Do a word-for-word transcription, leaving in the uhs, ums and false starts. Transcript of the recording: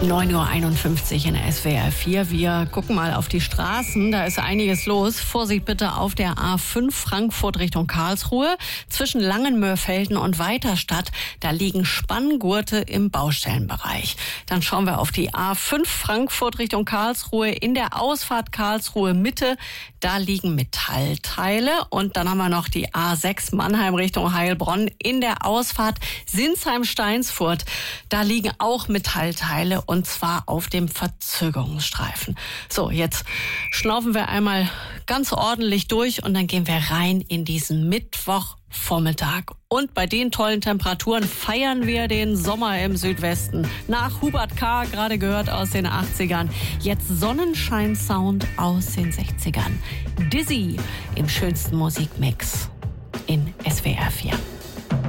neun Uhr einundfünfzig in der S W R vier. Wir gucken mal auf die Straßen. Da ist einiges los. Vorsicht bitte auf der A fünf Frankfurt Richtung Karlsruhe. Zwischen Langenmörfelden und Weiterstadt, da liegen Spanngurte im Baustellenbereich. Dann schauen wir auf die A fünf Frankfurt Richtung Karlsruhe. In der Ausfahrt Karlsruhe Mitte, da liegen Metallteile. Und dann haben wir noch die A sechs Mannheim Richtung Heilbronn. In der Ausfahrt Sinsheim-Steinsfurt, da liegen auch Metallteile. Und zwar auf dem Verzögerungsstreifen. So, jetzt schnaufen wir einmal ganz ordentlich durch und dann gehen wir rein in diesen Mittwochvormittag. Und bei den tollen Temperaturen feiern wir den Sommer im Südwesten. Nach Hubert K., gerade gehört aus den achtzigern. Jetzt Sonnenschein-Sound aus den sechzigern. Dizzy im schönsten Musikmix in S W R vier.